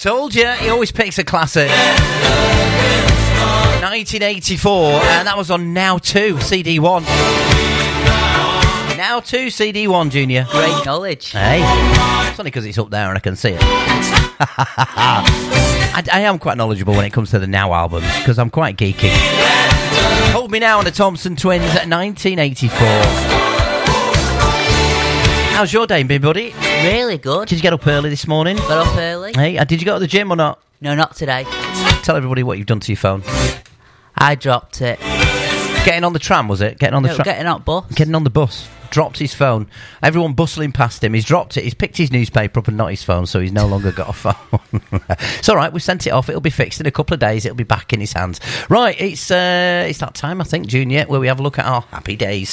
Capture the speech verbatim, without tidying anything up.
Told you, he always picks a classic. nineteen eighty-four, and that was on Now two, C D one. Now two, C D one, Junior. Great knowledge. Hey, it's only because it's up there and I can see it. I, I am quite knowledgeable when it comes to the Now albums, because I'm quite geeky. Hold Me Now on the Thompson Twins at nineteen eighty-four. How's your day been, buddy? Really good. Did you get up early this morning? Got up early. Hey, uh, did you go to the gym or not? No, not today. Tell everybody what you've done to your phone. I dropped it. Getting on the tram, was it? Getting on the no, tram? getting on bus. Getting on the bus. Dropped his phone. Everyone bustling past him. He's dropped it. He's picked his newspaper up and not his phone, so he's no longer got a phone. It's all right. We sent it off. It'll be fixed in a couple of days. It'll be back in his hands. Right. It's uh, it's that time, I think, Junior, where we have a look at our happy days.